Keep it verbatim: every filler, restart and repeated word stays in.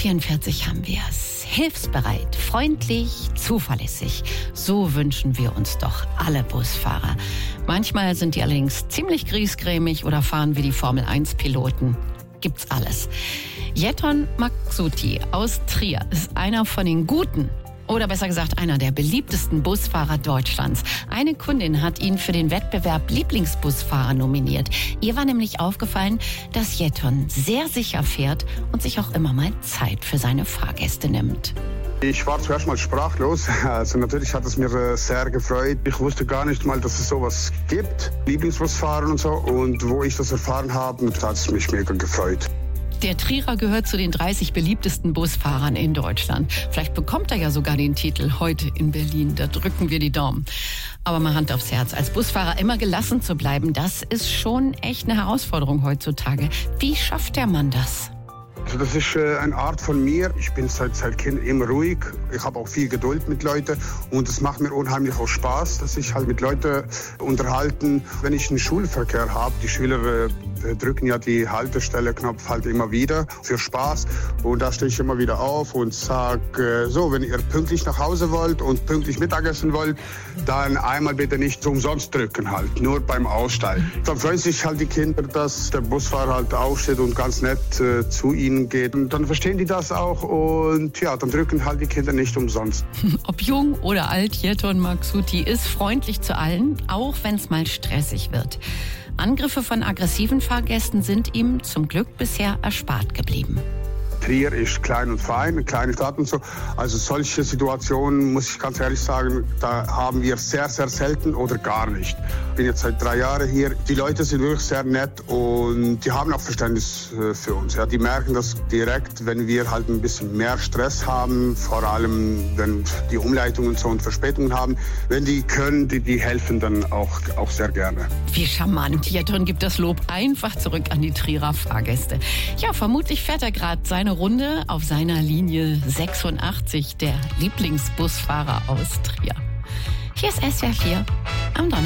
vierundvierzig haben wir es. Hilfsbereit, freundlich, zuverlässig. So wünschen wir uns doch alle Busfahrer. Manchmal sind die allerdings ziemlich griesgrämig oder fahren wie die Formel eins Piloten. Gibt's alles. Jetton Maksuti aus Trier ist einer von den Guten. Oder besser gesagt, einer der beliebtesten Busfahrer Deutschlands. Eine Kundin hat ihn für den Wettbewerb Lieblingsbusfahrer nominiert. Ihr war nämlich aufgefallen, dass Jetton sehr sicher fährt und sich auch immer mal Zeit für seine Fahrgäste nimmt. Ich war zuerst mal sprachlos. Also natürlich hat es mir sehr gefreut. Ich wusste gar nicht mal, dass es sowas gibt, Lieblingsbusfahren und so. Und wo ich das erfahren habe, hat es mich mega gefreut. Der Trierer gehört zu den dreißig beliebtesten Busfahrern in Deutschland. Vielleicht bekommt er ja sogar den Titel heute in Berlin. Da drücken wir die Daumen. Aber mal Hand aufs Herz. Als Busfahrer immer gelassen zu bleiben, das ist schon echt eine Herausforderung heutzutage. Wie schafft der Mann das? Also das ist äh, eine Art von mir. Ich bin seit, seit Kind immer ruhig. Ich habe auch viel Geduld mit Leuten und es macht mir unheimlich auch Spaß, dass ich halt mit Leuten unterhalten. Wenn ich einen Schulverkehr habe, die Schüler äh, drücken ja die Haltestelle-Knopf halt immer wieder für Spaß und da stehe ich immer wieder auf und sage, äh, so, wenn ihr pünktlich nach Hause wollt und pünktlich Mittagessen wollt, dann einmal bitte nicht umsonst drücken halt, nur beim Aussteigen. Dann freuen sich halt die Kinder, dass der Busfahrer halt aufsteht und ganz nett äh, zu ihnen geht. Und dann verstehen die das auch und ja, dann drücken halt die Kinder nicht umsonst. Ob jung oder alt, Jetton Maksuti ist freundlich zu allen, auch wenn es mal stressig wird. Angriffe von aggressiven Fahrgästen sind ihm zum Glück bisher erspart geblieben. Trier ist klein und fein, eine kleine Stadt und so. Also solche Situationen, muss ich ganz ehrlich sagen, da haben wir sehr, sehr selten oder gar nicht. Ich bin jetzt seit drei Jahren hier. Die Leute sind wirklich sehr nett und die haben auch Verständnis für uns. Ja, die merken das direkt, wenn wir halt ein bisschen mehr Stress haben, vor allem wenn die Umleitungen und so und Verspätungen haben. Wenn die können, die, die helfen dann auch, auch sehr gerne. Wie charmant. Jetton gibt das Lob einfach zurück an die Trierer Fahrgäste. Ja, vermutlich fährt er gerade seine Runde auf seiner Linie sechsundachtzig, der Lieblingsbusfahrer aus Trier. Hier ist S W R vier am Donnerstag.